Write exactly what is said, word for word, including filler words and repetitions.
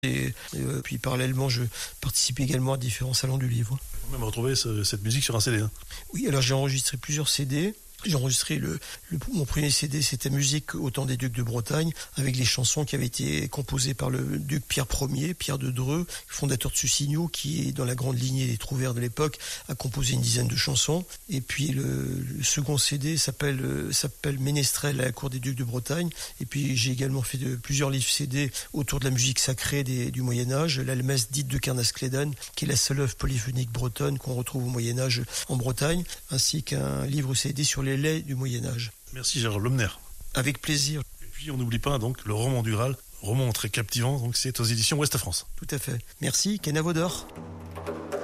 Et euh, puis parallèlement, je participe également à différents salons du livre. On peut même retrouver ce, cette musique sur un C D. Hein. Oui, alors j'ai enregistré plusieurs C D. J'ai enregistré le, le, mon premier C D, c'était Musique au temps des ducs de Bretagne, avec les chansons qui avaient été composées par le duc Pierre Ier, Pierre de Dreux, fondateur de Sussigno, qui, dans la grande lignée des trouvères de l'époque, a composé une dizaine de chansons. Et puis le, le second C D s'appelle, s'appelle Ménestrel à la cour des ducs de Bretagne. Et puis j'ai également fait de, plusieurs livres C D autour de la musique sacrée des, du Moyen-Âge, l'Almesse dite de Carnasclédan, qui est la seule œuvre polyphonique bretonne qu'on retrouve au Moyen-Âge en Bretagne, ainsi qu'un livre C D sur les laits du Moyen-Âge. Merci Gérard Lomner. Avec plaisir. Et puis on n'oublie pas donc le roman du Graal, roman très captivant, donc c'est aux éditions Ouest France. Tout à fait. Merci, Kenavodor.